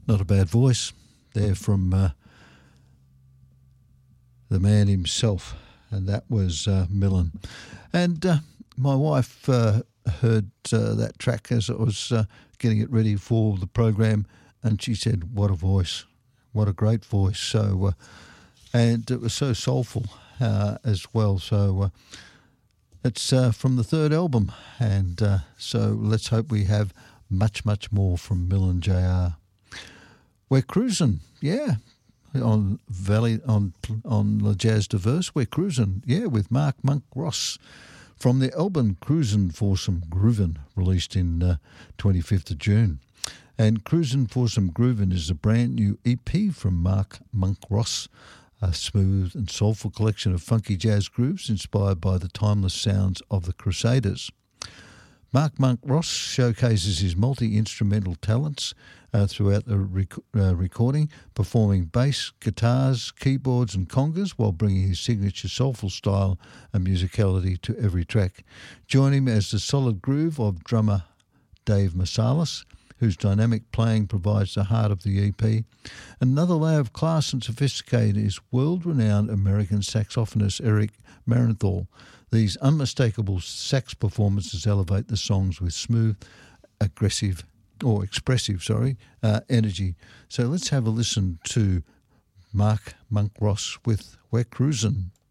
Not a bad voice there from the man himself, and that was Millen. And my wife heard that track as I was getting it ready for the program, and she said, "What a voice! What a great voice!" So, and it was so soulful as well. So it's from the third album, and so let's hope we have much more from Millen Jr. We're cruising, yeah, on La Jazz Diverse. We're cruising, yeah, with Mark Monk Ross from the album Cruisin' for Some Groovin', released in 25th of June. And Cruisin' for Some Groovin' is a brand new EP from Mark Monk Ross, a smooth and soulful collection of funky jazz grooves inspired by the timeless sounds of the Crusaders. Mark Monk Ross showcases his multi-instrumental talents throughout the recording, performing bass, guitars, keyboards and congas while bringing his signature soulful style and musicality to every track. Join him as the solid groove of drummer Dave Marsalis, whose dynamic playing provides the heart of the EP. Another layer of class and sophistication is world-renowned American saxophonist Eric Marienthal. These unmistakable sax performances elevate the songs with smooth, expressive energy. So let's have a listen to Mark Monk Ross with We're Cruisin'.